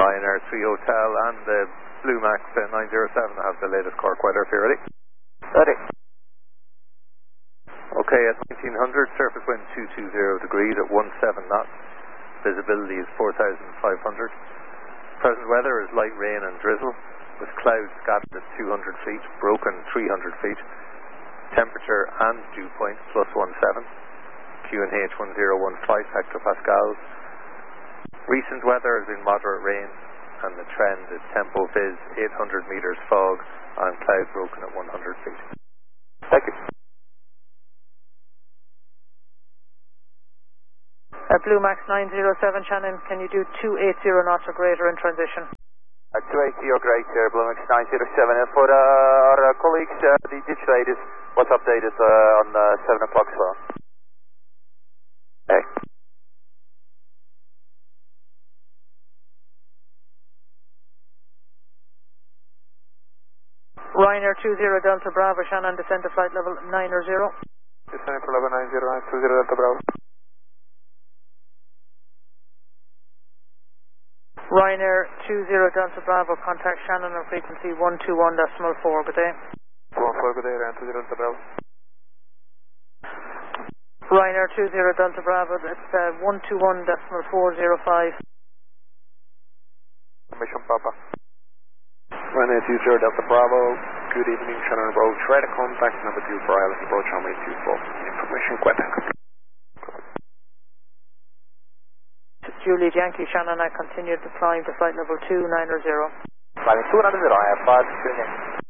Ryanair 3 Hotel and the Blue Max 907 have the latest Cork weather. If you're ready. Ready. Okay, at 1900, surface wind 220 degrees at 17 knots. Visibility is 4,500. Present weather is light rain and drizzle, with clouds scattered at 200 feet, broken 300 feet. Temperature and dew point +17. QNH 1015 hectopascals. Recent weather has been moderate rain, and the trend is tempo viz 800 meters fog and cloud broken at 100 feet. Thank you. Blue Max 907 Shannon, can you do 280 knots or greater in transition? 280 or greater, Blue Max 907. And for our colleagues, the digitated was updated on 7 o'clock as well. Okay. Ryanair 20 Delta Bravo, Shannon, descend to flight level 9 or 0. Descend to level 90, 20 Delta Bravo. Ryanair 20 Delta Bravo, contact Shannon on frequency 121.4, good day. 14, good day, Ryanair 20 Delta Bravo. Ryanair 20 Delta Bravo, that's 121.405. Mission Papa. Ryanair 20 Delta Bravo, good evening, Shannon approach, radar contact number 2 for Island approach runway 24. Information Quebec. Juliet Yankee, Shannon, I continue deploying to flight level 2, 9 or 0. Flight 2 9 0, I have 5 Juliet.